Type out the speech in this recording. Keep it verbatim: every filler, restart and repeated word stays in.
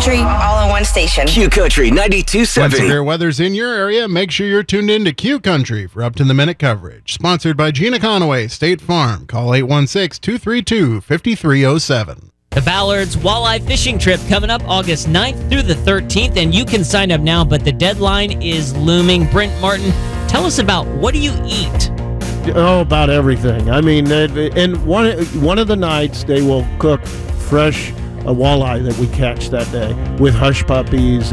Country, all in one station. Q Country ninety-two point When seven. severe weather's in your area, make sure you're tuned in to Q Country for up-to-the-minute coverage. Sponsored by Gina Conaway, State Farm. Call eight one six, two three two, five three zero seven. The Ballard's Walleye Fishing Trip coming up August ninth through the thirteenth, and you can sign up now, but the deadline is looming. Brent Martin, tell us about what do you eat? Oh, about everything. I mean, uh, and one one of the nights they will cook fresh uh, walleye that we catch that day with hush puppies